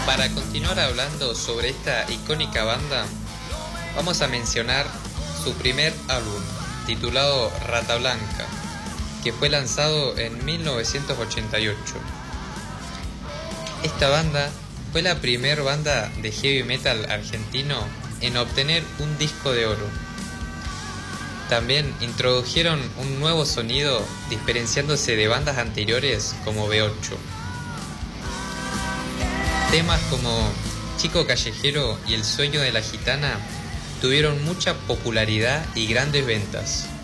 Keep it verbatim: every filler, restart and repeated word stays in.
Para continuar hablando sobre esta icónica banda, vamos a mencionar su primer álbum, titulado Rata Blanca, que fue lanzado en mil novecientos ochenta y ocho. Esta banda fue la primer banda de heavy metal argentino en obtener un disco de oro. También introdujeron un nuevo sonido diferenciándose de bandas anteriores como B ocho. Temas como Chico Callejero y El sueño de la gitana tuvieron mucha popularidad y grandes ventas.